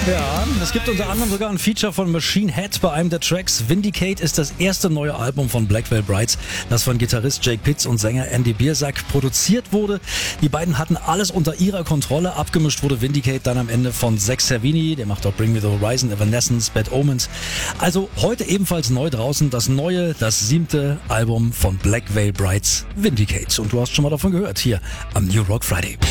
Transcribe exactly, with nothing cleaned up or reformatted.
Ja, es gibt unter anderem sogar ein Feature von Machine Head bei einem der Tracks. Vindicate ist das erste neue Album von Black Veil Brides, das von Gitarrist Jake Pitts und Sänger Andy Biersack produziert wurde. Die beiden hatten alles unter ihrer Kontrolle. Abgemischt wurde Vindicate dann am Ende von Zach Savini, der macht auch Bring Me the Horizon, Evanescence, Bad Omens. Also heute ebenfalls neu draußen das neue, das siebte Album von Black Veil Brides, Vindicate. Und du hast schon mal davon gehört hier am New Rock Friday.